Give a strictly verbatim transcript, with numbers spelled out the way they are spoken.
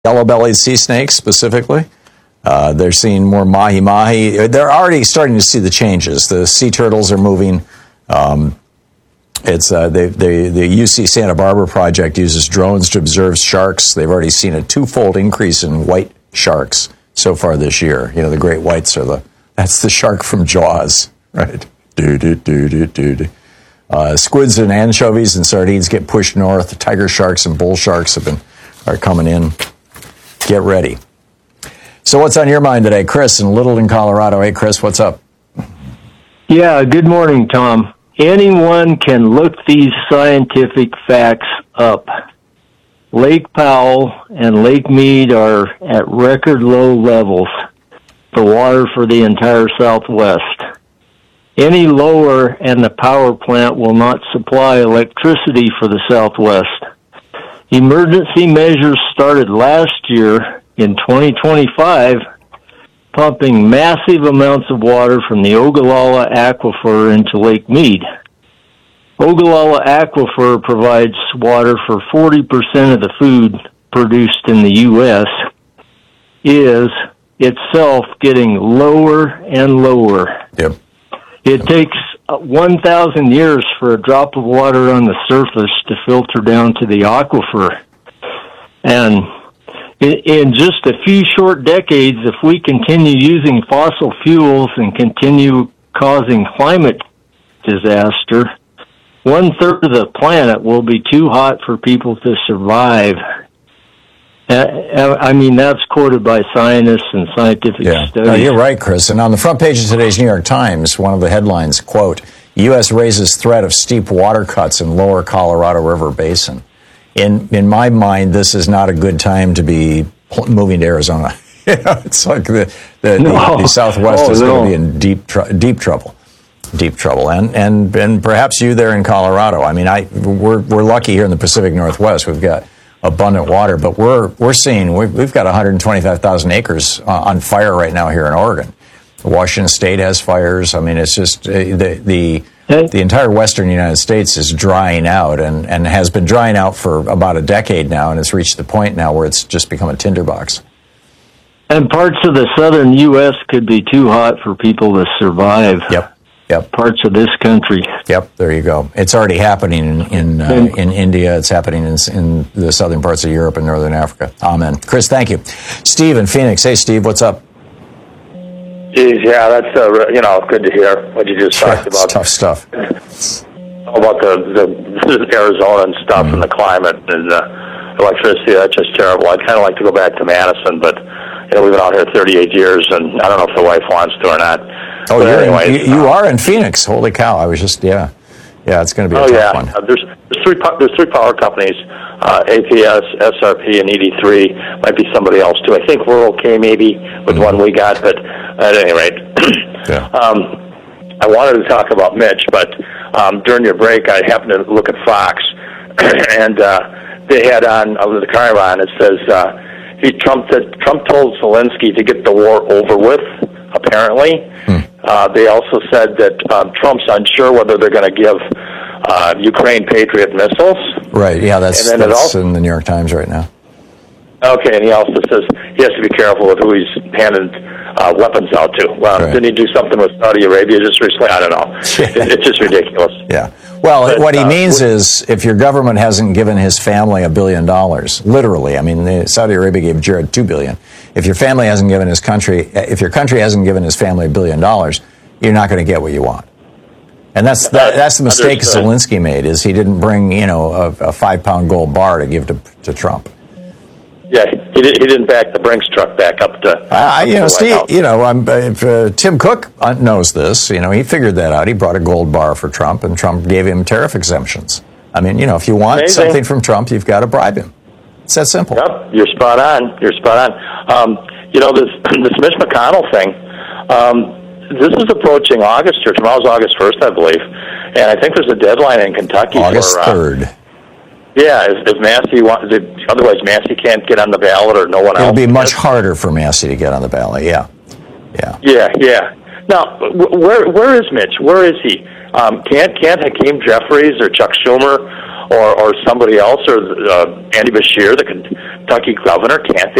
yellow-bellied sea snakes specifically. Uh, they're seeing more mahi-mahi. They're already starting to see the changes. The sea turtles are moving. Um, it's uh, they, they, the U C Santa Barbara project uses drones to observe sharks. They've already seen a twofold increase in white sharks so far this year. You know, the great whites are the, that's the shark from Jaws, right? Do, do, do, do, do, do. Uh, squids and anchovies and sardines get pushed north. Tiger sharks and bull sharks have been are coming in. Get ready. So what's on your mind today? Chris in Littleton, Colorado. Hey, Chris, what's up? Yeah, good morning, Tom. Anyone can look these scientific facts up. Lake Powell and Lake Mead are at record low levels for water for the entire Southwest. Any lower and the power plant will not supply electricity for the Southwest. Emergency measures started last year in twenty twenty-five, pumping massive amounts of water from the Ogallala Aquifer into Lake Mead. Ogallala Aquifer provides water for forty percent of the food produced in the U S, is itself getting lower and lower. Yep. It takes one thousand years for a drop of water on the surface to filter down to the aquifer. And in, in just a few short decades, if we continue using fossil fuels and continue causing climate disaster, one-third of the planet will be too hot for people to survive. I mean, that's quoted by scientists and scientific yeah. studies. No, you're right, Chris. And on the front page of today's New York Times, one of the headlines, quote, U S raises threat of steep water cuts in lower Colorado River Basin. In in my mind, this is not a good time to be moving to Arizona. You know, it's like the the, no. the, the Southwest oh, is no. going to be in deep tr- deep trouble. Deep trouble, and and and perhaps you there in Colorado. I mean, I we're we're lucky here in the Pacific Northwest. We've got abundant water, but we're we're seeing we've, we've got one hundred twenty-five thousand acres uh, on fire right now here in Oregon. Washington State has fires. I mean, it's just uh, the the the entire western United States is drying out, and and has been drying out for about a decade now, and it's reached the point now where it's just become a tinderbox. And parts of the southern U S could be too hot for people to survive. Yep. Yep. Parts of this country. Yep, there you go. It's already happening in in, uh, in India. It's happening in, in the southern parts of Europe and northern Africa. Amen. Chris, thank you. Steve in Phoenix. Hey, Steve, what's up? Geez, yeah, that's uh, you know good to hear what you just sure, talked about. It's tough stuff. About the, the Arizona and stuff mm-hmm. and the climate and uh, electricity. That's just terrible. I'd kind of like to go back to Madison, but you know we've been out here thirty-eight years, and I don't know if the wife wants to or not. Oh, but you're anyways, in, you, you are in Phoenix. Holy cow! I was just yeah, yeah. It's going to be a oh tough yeah. one. Uh, there's there's three there's three power companies, uh, A P S, S R P, and E D three. Might be somebody else too. I think we're okay maybe with mm-hmm. one we got, but at any rate, yeah. um, I wanted to talk about Mitch, but um, during your break, I happened to look at Fox, and uh, they had on uh, the Chiron. It says uh, he Trump that Trump told Zelensky to get the war over with. Apparently. Hmm. Uh, they also said that um, Trump's unsure whether they're going to give uh, Ukraine Patriot missiles. Right, yeah, that's, and then that's also, in the New York Times right now. Okay, and he also says he has to be careful with who he's handing uh, weapons out to. Well, right. Didn't he do something with Saudi Arabia just recently? I don't know. it, it's just ridiculous. Yeah. Well, but, what he uh, means is if your government hasn't given his family a billion dollars, literally, I mean, the, Saudi Arabia gave Jared two billion. If your family hasn't given his country, if your country hasn't given his family a billion dollars, you're not going to get what you want. And that's that, that's the mistake Understood. Zelensky made, is he didn't bring, you know, a, a five pound gold bar to give to, to Trump. Yeah, he, did, he didn't back the Brinks truck back up to. Uh, up you to know, Steve. House. You know, I'm, if, uh, Tim Cook knows this. You know, he figured that out. He brought a gold bar for Trump, and Trump gave him tariff exemptions. I mean, you know, if you want Amazing. something from Trump, you've got to bribe him. It's that simple. Yep, you're spot on. You're spot on. Um, you know, this this Mitch McConnell thing. Um, this is approaching August here. Tomorrow's August first, I believe, and I think there's a deadline in Kentucky. August third. Uh, Yeah, if, if Massey wants, if, otherwise Massey can't get on the ballot, or no one It'll else. It'll be much gets. harder for Massey to get on the ballot. Yeah, yeah, yeah, yeah. Now, where where is Mitch? Where is he? Um, can't can't Hakeem Jeffries or Chuck Schumer or or somebody else, or uh, Andy Beshear, the Kentucky governor, can't they